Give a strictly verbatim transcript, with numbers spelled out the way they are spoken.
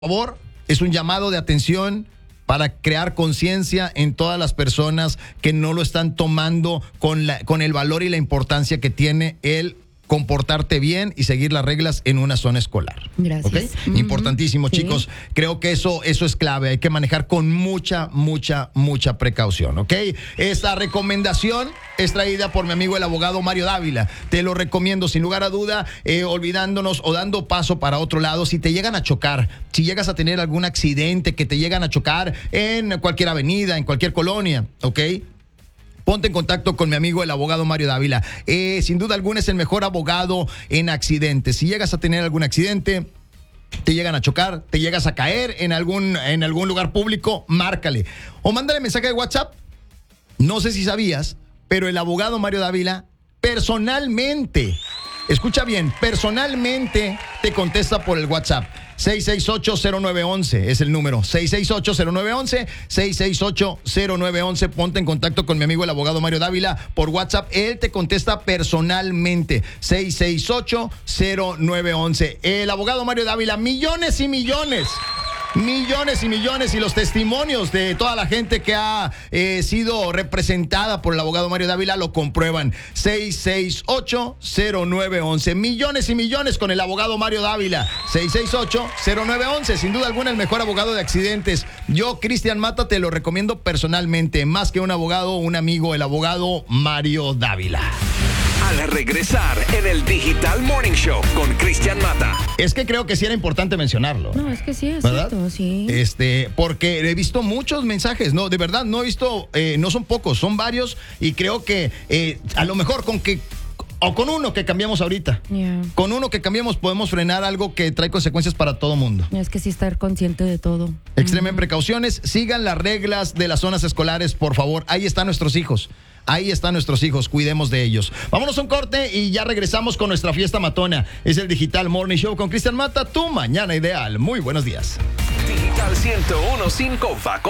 favor, es un llamado de atención para crear conciencia en todas las personas que no lo están tomando con, la, con el valor y la importancia que tiene el comportarte bien y seguir las reglas en una zona escolar. Gracias. ¿Okay? Uh-huh. Importantísimo, sí. Chicos. Creo que eso, eso es clave. Hay que manejar con mucha, mucha, mucha precaución, ¿ok? Esta recomendación es traída por mi amigo el abogado Mario Dávila. Te lo recomiendo sin lugar a duda, eh, olvidándonos o dando paso para otro lado. Si te llegan a chocar, si llegas a tener algún accidente que te llegan a chocar en cualquier avenida, en cualquier colonia, ¿ok? Ponte en contacto con mi amigo el abogado Mario Dávila. Eh, sin duda alguna es el mejor abogado en accidentes. Si llegas a tener algún accidente, te llegan a chocar, te llegas a caer en algún, en algún lugar público, márcale. O mándale mensaje de WhatsApp. No sé si sabías, pero el abogado Mario Dávila personalmente, escucha bien, personalmente te contesta por el WhatsApp. seis seis ocho cero nueve once es el número. seis seis ocho cero nueve once, seis seis ocho cero nueve once. Ponte en contacto con mi amigo el abogado Mario Dávila por WhatsApp. Él te contesta personalmente. seis seis ocho cero nueve once. El abogado Mario Dávila, millones y millones. Millones y millones y los testimonios de toda la gente que ha eh, sido representada por el abogado Mario Dávila lo comprueban. seis seis ocho cero nueve once. Millones y millones con el abogado Mario Dávila. seis seis ocho cero nueve once. Sin duda alguna el mejor abogado de accidentes. Yo, Cristian Mata, te lo recomiendo personalmente. Más que un abogado, un amigo, el abogado Mario Dávila. Al regresar en el Digital Morning Show con Cristian Mata. Es que creo que sí era importante mencionarlo. No, es que sí, es ¿verdad? cierto, sí. Este, porque he visto muchos mensajes, no, de verdad, no he visto, eh, no son pocos, son varios, y creo que eh, a lo mejor con que o con uno que cambiamos ahorita. Yeah. Con uno que cambiemos podemos frenar algo que trae consecuencias para todo mundo. Es que sí estar consciente de todo. Extremen mm. precauciones, sigan las reglas de las zonas escolares, por favor. Ahí están nuestros hijos. Ahí están nuestros hijos, cuidemos de ellos. Vámonos a un corte y ya regresamos con nuestra fiesta matona. Es el Digital Morning Show con Cristian Mata, tu mañana ideal. Muy buenos días. Digital ciento uno punto cinco Vaco.